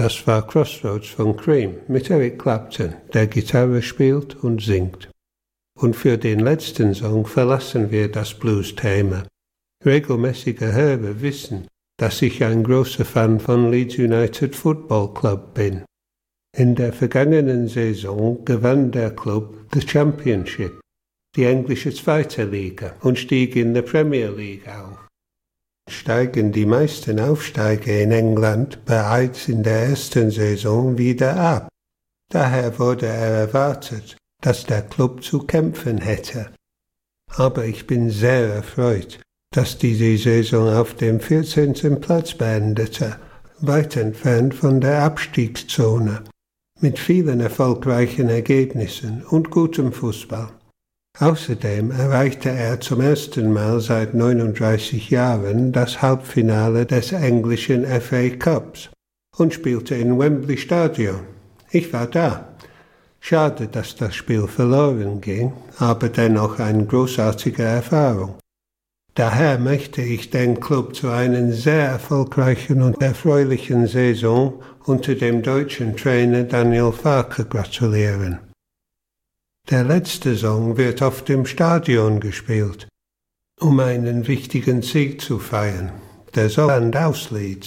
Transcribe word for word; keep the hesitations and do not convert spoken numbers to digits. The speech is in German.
Das war Crossroads von Cream mit Eric Clapton, der Gitarre spielt und singt. Und für den letzten Song verlassen wir das Blues-Thema. Regelmäßige Hörer wissen, dass ich ein großer Fan von Leeds United Football Club bin. In der vergangenen Saison gewann der Club the Championship, die englische zweite Liga, und stieg in der Premier League auf. Steigen die meisten Aufsteiger in England bereits in der ersten Saison wieder ab. Daher wurde er erwartet, dass der Club zu kämpfen hätte. Aber ich bin sehr erfreut, dass diese Saison auf dem vierzehnten Platz beendete, weit entfernt von der Abstiegszone, mit vielen erfolgreichen Ergebnissen und gutem Fußball. Außerdem erreichte er zum ersten Mal seit neununddreißig Jahren das Halbfinale des englischen F A Cups und spielte im Wembley Stadion. Ich war da. Schade, dass das Spiel verloren ging, aber dennoch eine großartige Erfahrung. Daher möchte ich den Club zu einer sehr erfolgreichen und erfreulichen Saison unter dem deutschen Trainer Daniel Farke gratulieren. Der letzte Song wird auf dem Stadion gespielt, um einen wichtigen Sieg zu feiern, der Solland aus Leeds.